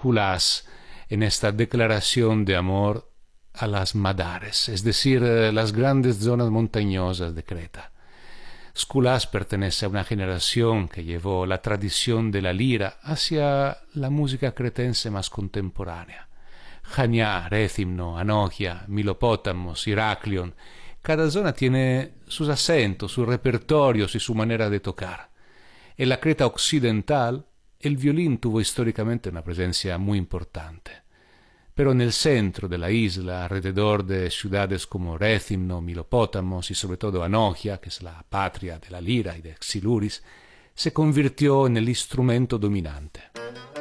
Esculaas en esta declaración de amor a las Madares, es decir, las grandes zonas montañosas de Creta. Esculaas pertenece a una generación que llevó la tradición de la lira hacia la música cretense más contemporánea. Chania, Réthymno, Anogia, Milopótamos, Iraklion. Cada zona tiene sus acentos, sus repertorios y su manera de tocar. En la Creta occidental, el violín tuvo históricamente una presencia muy importante. Pero en el centro de la isla, alrededor de ciudades como Réthymno, Milopótamos y sobre todo Anogia, que es la patria de la lira y de Xiluris, se convirtió en el instrumento dominante.